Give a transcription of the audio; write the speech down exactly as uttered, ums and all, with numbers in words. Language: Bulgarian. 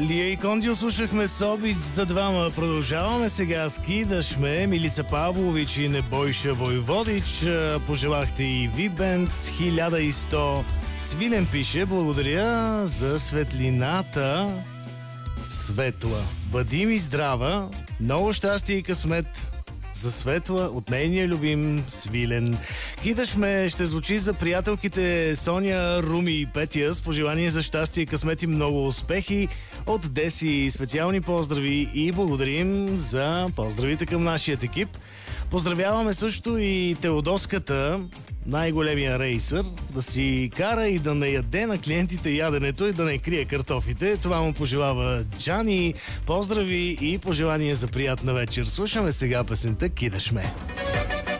Лия и Кондио слушахме с обич за двама. Продължаваме сега с Кидашме. Милица Павлович и Небойша Войводич. Пожелахте и Ви-бенд с хиляда и сто. Свилен пише: благодаря за светлината. Светла. Бъди ми здрава. Много щастие и късмет за Светла от нейния любим Свилен. Кидашме ще звучи за приятелките Соня, Руми и Петя с пожелание за щастие, късмет и много успехи. От Деси специални поздрави и благодарим за поздравите към нашия екип. Поздравяваме също и Теодоската, най-големия рейсър, да си кара и да не яде на клиентите яденето и да не крие картофите. Това му пожелава Джани. Поздрави и пожелания за приятна вечер. Слушаме сега песента "Кидаш ме".